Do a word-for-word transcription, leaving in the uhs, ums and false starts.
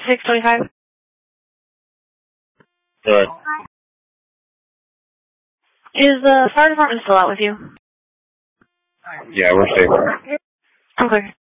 six twenty-five. Good. Is the fire department still out with you? Yeah, we're safe. Okay.